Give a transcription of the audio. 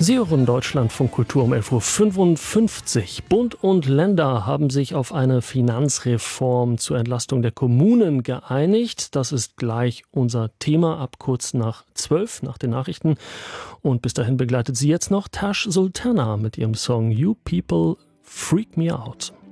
Sie hören Deutschlandfunk Kultur um 11.55 Uhr. Bund und Länder haben sich auf eine Finanzreform zur Entlastung der Kommunen geeinigt. Das ist gleich unser Thema ab kurz nach 12 nach den Nachrichten. Und bis dahin begleitet Sie jetzt noch Tash Sultana mit ihrem Song You People Freak Me Out.